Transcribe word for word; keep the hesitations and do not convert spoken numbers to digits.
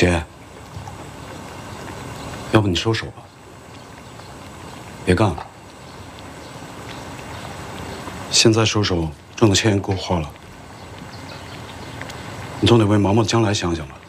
姐，要不你收手吧，别干了。现在收手，挣的钱也够花了，你总得为毛毛的将来想想吧。